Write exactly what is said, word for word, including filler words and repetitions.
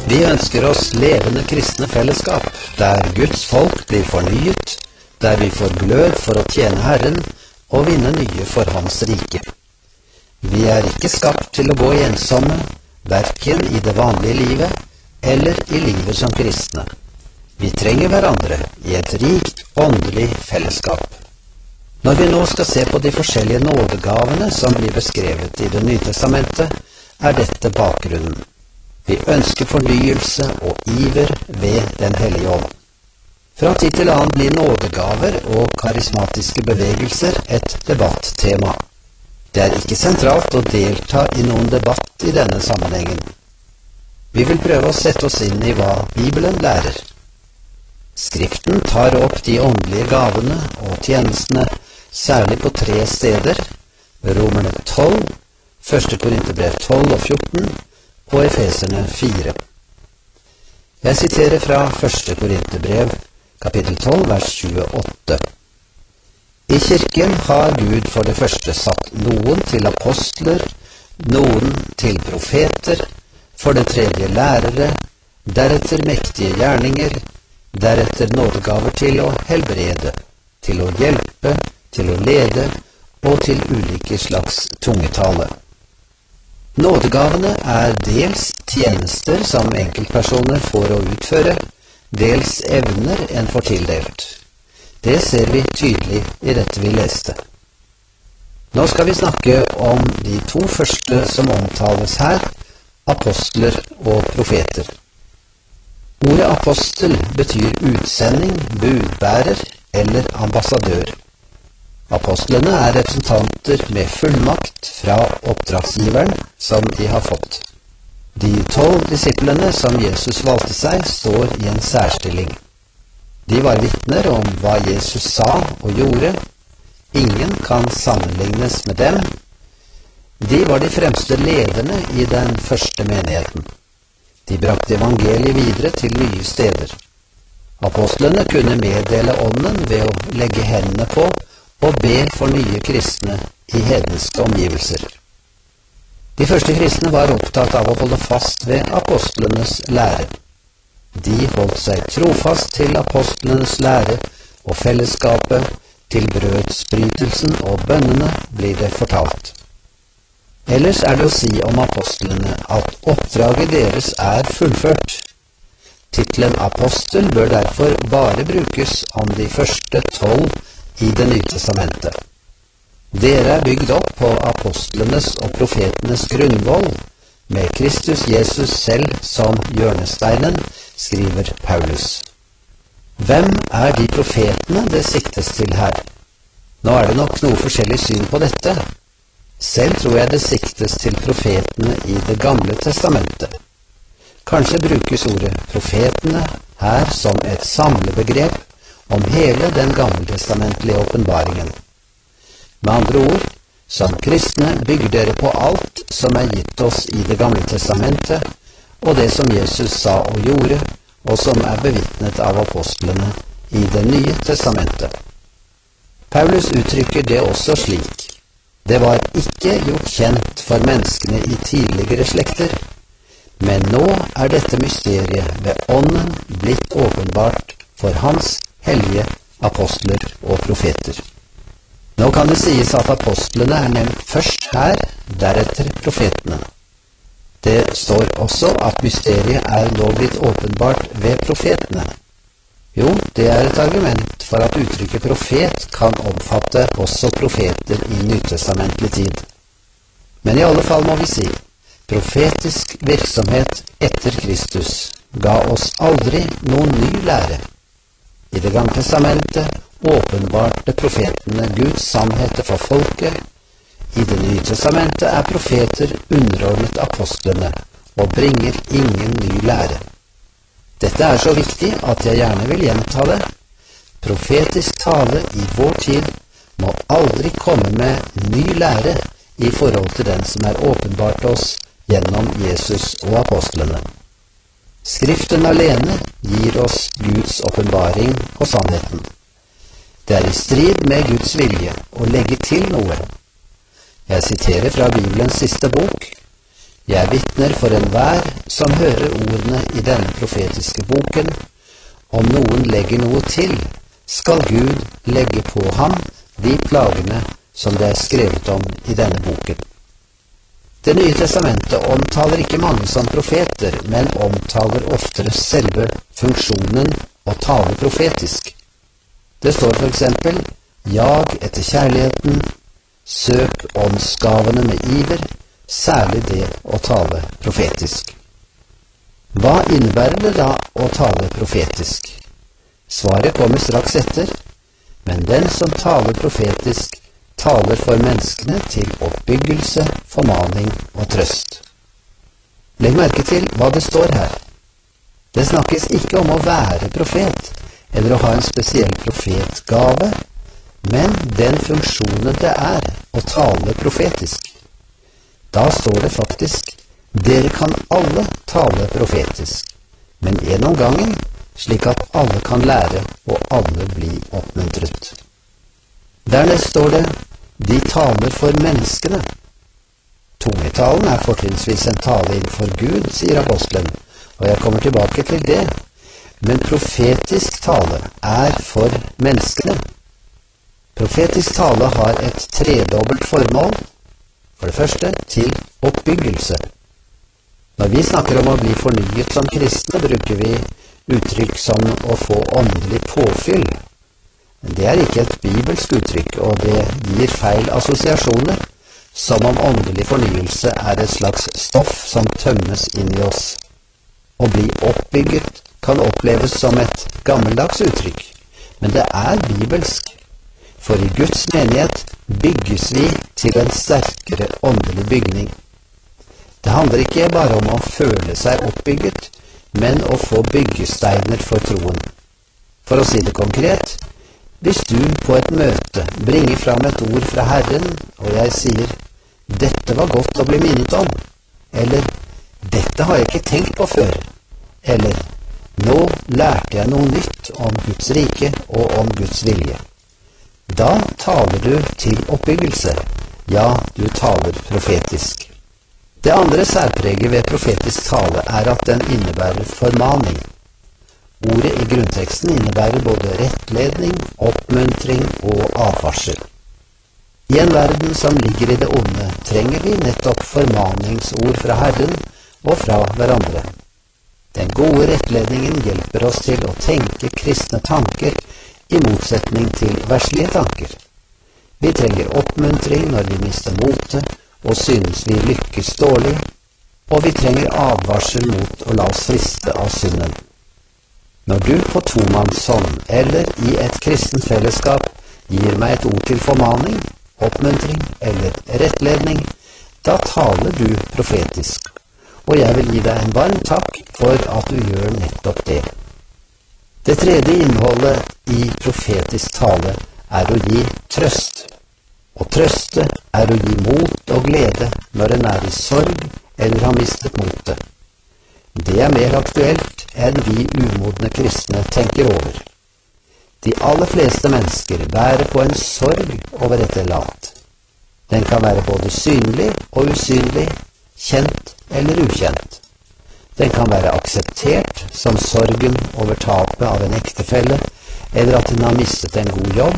Vi ønsker oss levende kristne fellesskap, der Guds folk blir fornyet, der vi får glød for å tjene Herren og vinne nye for Hans rike. Vi er ikke skapt til å gå ensomme, hverken i det vanlige livet eller i livet som kristne. Vi trenger hverandre i et rikt åndelig fellesskap. Når vi nå skal se på de forskjellige nådegavene som blir beskrevet i Det nye testamentet, er dette bakgrunnen. Vi ønsker fornyelse og iver ved Den hellige ånd. Fra tid til annen blir nådegaver og karismatiske bevegelser et debattema. Det er ikke sentralt å delta i noen debatt i denne sammenhengen. Vi vil prøve å sette oss inn i hva Bibelen lærer. Skriften tar opp de åndelige gavene og tjenestene særlig på tre steder: Romerne tolv, første Korinterbrev tolv og fjorten og Efeserne fire. Jeg siterer fra første Korinterbrev, kapittel tolv, vers tjueåtte. I kirken har Gud for det første satt noen til apostler, noen til profeter, for det tredje lærere, deretter mektige gjerninger, deretter nådegaver til å helbrede, til å hjelpe, til å lede og til ulike slags tungetale. Nådegavene er dels tjenester som enkeltpersoner får å utføre, dels evner en får tildelt. Det ser vi tydelig i dette vi leste. Nå skal vi snakke om de to første som omtales her, apostler og profeter. Ordet apostel betyr utsending, budbærer eller ambassadør. Apostlene er representanter med fullmakt fra oppdragsgiveren som de har fått. De tolv disiplene som Jesus valgte seg, står i en særstilling. De var vitner om hva Jesus sa og gjorde. Ingen kan sammenlignes med dem. De var de fremste lederne i den første menigheten. De brakte evangeliet videre til nye steder. Apostlene kunne meddele ånden ved å legge hendene på og be for nye kristne i hedenske omgivelser. De første kristne var opptatt av å holde fast ved apostlenes lære. De holdt seg trofast til apostlenes lære og fellesskapet, til brødsbrytelsen og bønnene, blir det fortalt. Ellers er det å si om apostlene at oppdraget deres er fullført. Titlen apostel bør derfor bare brukes om de første tolv i Det nye testamentet. Dere er bygd opp på apostlenes og profetenes grunnvoll, med Kristus Jesus selv som hjørnesteinen, skriver Paulus. Hvem er de profetene det siktes til her? Nå er det nok noe forskjellig syn på dette. Selv tror jeg det siktes til profetene i Det gamle testamentet. Kanskje brukes ordet profetene her som et samlebegrep om hele den gammeltestamentlige åpenbaringen. Med andre ord, som kristne bygger dere på alt som er gitt oss i Det gamle testamentet, og det som Jesus sa og gjorde, og som er bevitnet av apostlene i Det nye testamentet. Paulus uttrykker det også slik: Det var ikke gjort kjent for menneskene i tidligere slekter, men nå er dette mysteriet ved ånden blitt åpenbart for Hans hellige apostler og profeter. Nå kan det sies at apostlene er nevnt først her, deretter profetene. Det står også at mysteriet er nå blitt åpenbart ved profetene. Jo, det er et argument for at uttrykket profet kan omfatte også profeter i nytestamentlig tid. Men i alle fall må vi si, profetisk virksomhet etter Kristus ga oss aldri noen ny lære. I Det gamle testamentet åpenbarte profetene Guds sannheter for folket. I Det nye testamentet er profeter underordnet apostlene og bringer ingen ny lære. Dette er så viktig at jeg gjerne vil gjenta det. Profetisk tale i vår tid må aldri komme med ny lære i forhold til den som er åpenbart oss gjennom Jesus og apostlene. Skriften alene gir oss Guds åpenbaring og sannheten. Det er i strid med Guds vilje å legge til noe. Jeg siterer fra Bibelens siste bok: Jeg vitner for enhver som hører ordene i denne profetiske boken. Om noen legger noe til, skal Gud legge på ham de plagene som det er skrevet om i denne boken. Det nye testamentet omtaler ikke mange som profeter, men omtaler oftere selve funksjonen å tale profetisk. Det står for eksempel: jag etter kjærligheten, søk åndsgavene med iver, særlig det å tale profetisk. Hva innebærer det da å tale profetisk? Svaret kommer straks etter, men den som taler profetisk, taler for menneskene til oppbyggelse, formaning og trøst. Legg merke til hva det står her. Det snakkes ikke om å være profet, eller å ha en spesiell profetgave, men den funksjonen det er å tale profetisk. Da står det faktisk: dere kan alle tale profetisk, men en om gangen, slik at alle kan lære og alle bli oppmuntret. Dernest står det: de taler for menneskene. Tungetalen er fortrinnsvis en tale innenfor Gud, sier apostelen, og jeg kommer tilbake til det. Men profetisk tale er for menneskene. Profetisk tale har et tredobbelt formål. For det første til oppbyggelse. Når vi snakker om å bli fornyet som kristne, bruker vi uttrykk som å få åndelig påfyll. Det er ikke et bibelsk uttrykk, og det gir feil assosiasjoner, som om åndelig fornyelse er et slags stoff som tømmes inn i oss. Å bli oppbygget kan oppleves som et gammeldags uttrykk, men det er bibelsk. For i Guds menighet bygges vi til en sterkere åndelig bygning. Det handler ikke bare om å føle seg oppbygget, men å få byggesteiner for troen. For å si det konkret: hvis du på et møte bringer fram et ord fra Herren, og jeg sier: dette var godt å bli minnet om, eller dette har jeg ikke tenkt på før, eller nå lærte jeg noe nytt om Guds rike og om Guds vilje. Da taler du til oppbyggelse. Ja, du taler profetisk. Det andre særpreget ved profetisk tale er at den innebærer formaning. Ordet i grunnteksten innebærer både rettledning, oppmuntring og advarsel. I en verden som ligger i det onde, trenger vi nettopp formaningsord fra Herren og fra hverandre. Den gode rettledningen hjelper oss til å tenke kristne tanker i motsetning til verslige tanker. Vi trenger oppmuntring når vi mister motet og synes vi lykkes dårlig, og vi trenger advarsel mot å la oss friste av synden. Når du på tomannshånd eller i et kristent fellesskap gir meg et ord til formaning, oppmuntring eller rettledning, da taler du profetisk, og jeg vil gi deg en varm takk for at du gjør nettopp det. Det tredje innholdet i profetisk tale er å gi trøst. Å trøste er å gi mot og glede når en er i sorg eller har mistet motet. Det er mer aktuelt enn vi umodne kristne tenker over. De aller fleste mennesker bærer på en sorg over et eller annet. Den kan være både synlig og usynlig, kjent eller ukjent. Den kan være akseptert som sorgen over tapet av en ektefelle, eller at den har mistet en god jobb,